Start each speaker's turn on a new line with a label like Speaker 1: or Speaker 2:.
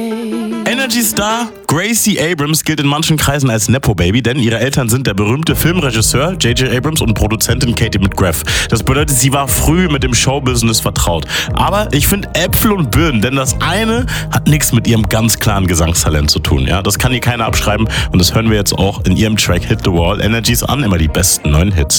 Speaker 1: Energy-Star Gracie Abrams gilt in manchen Kreisen als Nepo-Baby, denn ihre Eltern sind der berühmte Filmregisseur J.J. Abrams und Produzentin Katie McGrath. Das bedeutet, sie war früh mit dem Showbusiness vertraut. Aber ich finde Äpfel und Birnen, denn das eine hat nichts mit ihrem ganz klaren Gesangstalent zu tun. Ja? Das kann ihr keiner abschreiben und das hören wir jetzt auch in ihrem Track Hit the Wall. Energies an, immer die besten neuen Hits.